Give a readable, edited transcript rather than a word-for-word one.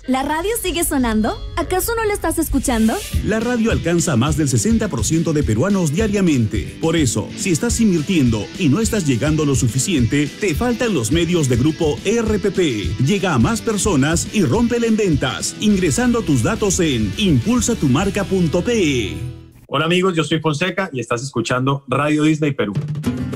¿La radio sigue sonando? ¿Acaso no la estás escuchando? La radio alcanza a más del 60% de peruanos diariamente. Por eso, si estás invirtiendo y no estás llegando lo suficiente, te faltan los medios de Grupo RPP. Llega a más personas y rómpela en ventas, ingresando tus datos en impulsatumarca.pe. Hola amigos, yo soy Fonseca y estás escuchando Radio Disney Perú.